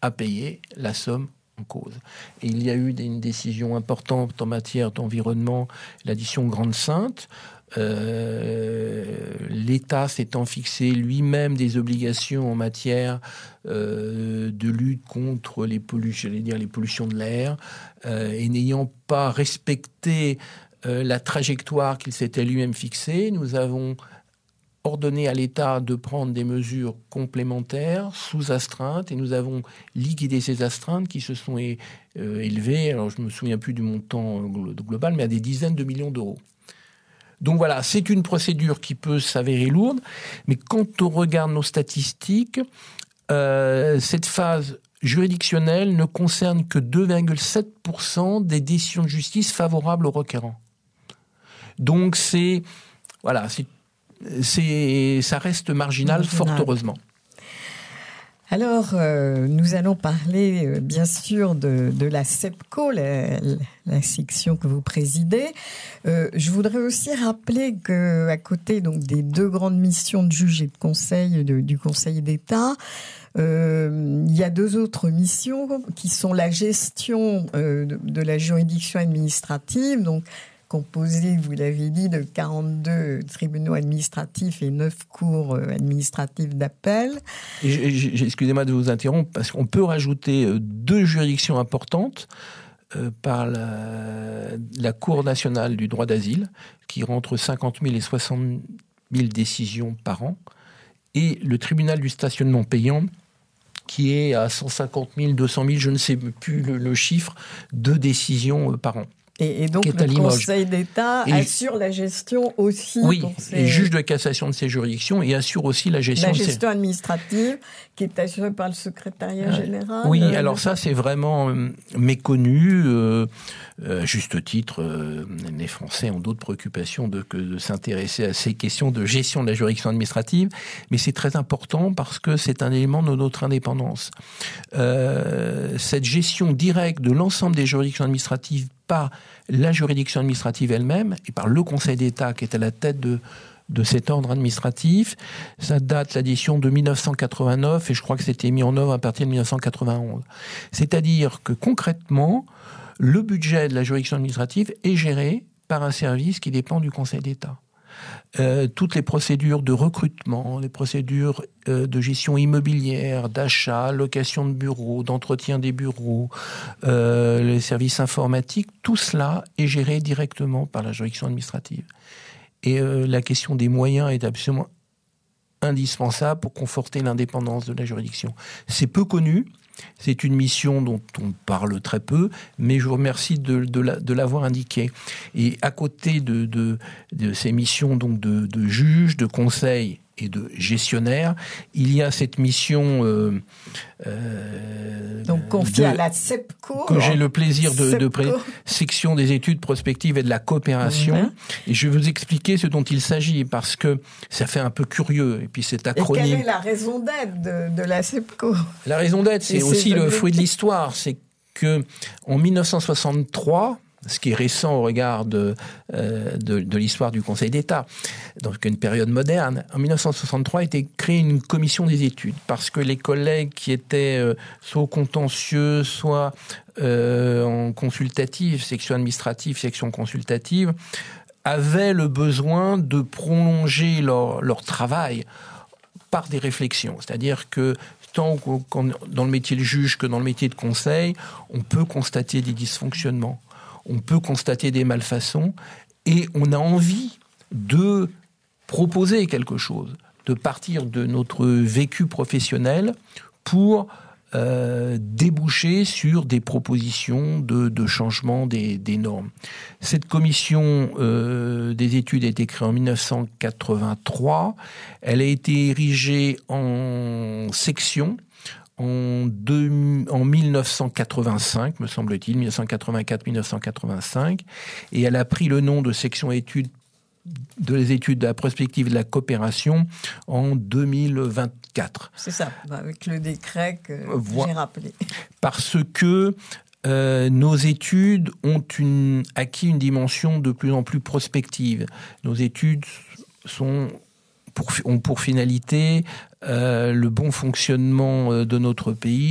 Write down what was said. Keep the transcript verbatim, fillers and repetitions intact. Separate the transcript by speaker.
Speaker 1: à payer la somme en cause. Et il y a eu une décision importante en matière d'environnement, l'addition Grande-Sainte. Euh, l'État s'étant fixé lui-même des obligations en matière euh, de lutte contre les pollutions, j'allais dire les pollutions de l'air, euh, et n'ayant pas respecté euh, la trajectoire qu'il s'était lui-même fixée, nous avons ordonné à l'État de prendre des mesures complémentaires sous astreinte, et nous avons liquidé ces astreintes qui se sont é- euh, élevées, alors je ne me souviens plus du montant global, mais à des dizaines de millions d'euros. Donc voilà, c'est une procédure qui peut s'avérer lourde, mais quand on regarde nos statistiques, euh, cette phase juridictionnelle ne concerne que deux virgule sept pour cent des décisions de justice favorables aux requérants. Donc c'est, voilà, c'est, c'est, ça reste marginal, marginal. Fort heureusement.
Speaker 2: Alors, euh, nous allons parler, euh, bien sûr, de, de la SEPCO, la, la section que vous présidez. Euh, je voudrais aussi rappeler qu'à côté donc, des deux grandes missions de juge et de conseil de, du Conseil d'État, euh, il y a deux autres missions qui sont la gestion euh, de, de la juridiction administrative, donc composé, vous l'avez dit, de quarante-deux tribunaux administratifs et neuf cours administratives d'appel.
Speaker 1: Et j'ai, j'ai, excusez-moi de vous interrompre, parce qu'on peut rajouter deux juridictions importantes euh, par la, la Cour nationale du droit d'asile, qui rend entre cinquante mille et soixante mille décisions par an, et le tribunal du stationnement payant, qui est à cent cinquante mille, deux cent mille, je ne sais plus le, le chiffre, de décisions euh, par an.
Speaker 2: Et, et donc, le Conseil d'État et assure la gestion aussi.
Speaker 1: Oui,
Speaker 2: pour ces...
Speaker 1: et juge de cassation de ces juridictions et assure aussi la gestion...
Speaker 2: La
Speaker 1: de
Speaker 2: gestion
Speaker 1: ces...
Speaker 2: administrative qui est assurée par le secrétariat euh, général.
Speaker 1: Oui,
Speaker 2: euh,
Speaker 1: alors ça, c'est vraiment euh, méconnu. Euh, euh, juste titre, euh, les Français ont d'autres préoccupations de, que de s'intéresser à ces questions de gestion de la juridiction administrative. Mais c'est très important parce que c'est un élément de notre indépendance. Euh, cette gestion directe de l'ensemble des juridictions administratives par la juridiction administrative elle-même et par le Conseil d'État qui est à la tête de, de cet ordre administratif. Ça date l'addition de dix-neuf cent quatre-vingt-neuf et je crois que c'était mis en œuvre à partir de dix-neuf cent quatre-vingt-onze. C'est-à-dire que concrètement, le budget de la juridiction administrative est géré par un service qui dépend du Conseil d'État. Euh, toutes les procédures de recrutement, les procédures euh, de gestion immobilière, d'achat, location de bureaux, d'entretien des bureaux, euh, les services informatiques, tout cela est géré directement par la juridiction administrative. Et euh, la question des moyens est absolument indispensable pour conforter l'indépendance de la juridiction. C'est peu connu. C'est une mission dont on parle très peu, mais je vous remercie de, de, la, de l'avoir indiqué. Et à côté de, de, de ces missions donc de, de juge, de conseil et de gestionnaire, il y a cette mission euh, euh,
Speaker 2: donc confiée de, à la SEPCO
Speaker 1: que j'ai le plaisir de, de pré- section des études prospectives et de la coopération. Mmh. Et je vais vous expliquer ce dont il s'agit parce que ça fait un peu curieux. Et puis cet acronyme.
Speaker 2: Et quelle est la raison d'être de, de la SEPCO ?
Speaker 1: La raison d'être, c'est et aussi c'est le fruit de l'histoire. C'est que en dix-neuf cent soixante-trois, ce qui est récent au regard de, euh, de, de l'histoire du Conseil d'État, donc une période moderne. En dix-neuf cent soixante-trois a été créée une commission des études, parce que les collègues qui étaient euh, soit au contentieux, soit euh, en consultative, section administrative, section consultative, avaient le besoin de prolonger leur, leur travail par des réflexions. C'est-à-dire que tant dans le métier de juge que dans le métier de conseil, on peut constater des dysfonctionnements. On peut constater des malfaçons et on a envie de proposer quelque chose, de partir de notre vécu professionnel pour euh, déboucher sur des propositions de, de changement des, des normes. Cette commission euh, des études a été créée en dix-neuf cent quatre-vingt-trois. Elle a été érigée en section En, deux, en dix-neuf cent quatre-vingt-cinq, me semble-t-il, dix-neuf cent quatre-vingt-quatre dix-neuf cent quatre-vingt-cinq, et elle a pris le nom de section études, de les études de la prospective et de la coopération en deux mille vingt-quatre.
Speaker 2: C'est ça, avec le décret que
Speaker 1: voilà.
Speaker 2: j'ai rappelé.
Speaker 1: Parce que euh, nos études ont une, acquis une dimension de plus en plus prospective. Nos études sont... Pour, ont pour finalité euh, le bon fonctionnement de notre pays